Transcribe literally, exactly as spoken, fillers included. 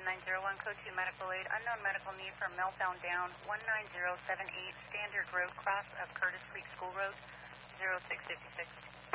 nine zero one, code two medical aid, unknown medical need for meltdown down, one nine zero seven eight, Standard Road, cross of Curtis Creek School Road, zero six five six.